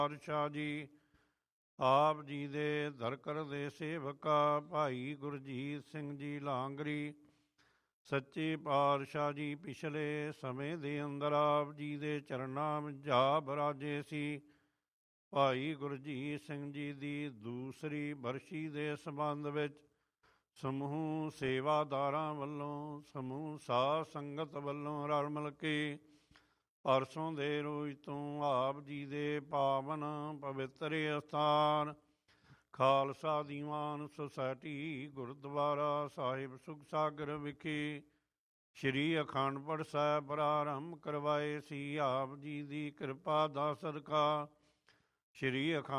ਪਾਤਸ਼ਾਹ ਜੀ ਆਪ ਜੀ ਦੇ ਧਰਕਰ ਦੇ ਸੇਵਕਾ ਭਾਈ ਗੁਰਜੀਤ ਸਿੰਘ ਜੀ ਲਾਂਗਰੀ ਸੱਚੇ ਪਾਤਸ਼ਾਹ ਜੀ ਪਿਛਲੇ ਸਮੇਂ ਦੇ ਅੰਦਰ ਆਪ ਜੀ ਦੇ ਚਰਨਾਂ ਵਿੱਚ ਜਾ ਬਰਾਜੇ ਸੀ। ਭਾਈ ਗੁਰਜੀਤ ਸਿੰਘ ਜੀ ਦੀ ਦੂਸਰੀ ਬਰਸ਼ੀ ਦੇ ਸੰਬੰਧ ਵਿੱਚ ਸਮੂਹ ਸੇਵਾਦਾਰਾਂ ਵੱਲੋਂ ਸਮੂਹ ਸਾਧ ਸੰਗਤ ਵੱਲੋਂ ਰਲ ਮਿਲ ਕੇ ਪਰਸੋਂ ਦੇ ਰੋਜ਼ ਤੋਂ ਆਪ ਜੀ ਦੇ ਪਾਵਨ ਪਵਿੱਤਰ ਅਸਥਾਨ ਖਾਲਸਾ ਦੀਵਾਨ ਸੁਸਾਇਟੀ ਗੁਰਦੁਆਰਾ ਸਾਹਿਬ ਸੁਖਸਾਗਰ ਵਿਖੇ ਸ਼੍ਰੀ ਅਖੰਡ ਪਾਠ ਸਾਹਿਬ ਪ੍ਰਾਰੰਭ ਕਰਵਾਏ ਸੀ। ਆਪ ਜੀ ਦੀ ਕਿਰਪਾ ਦਾ ਸਦਕਾ ਸ਼੍ਰੀ ਅਖੰਡ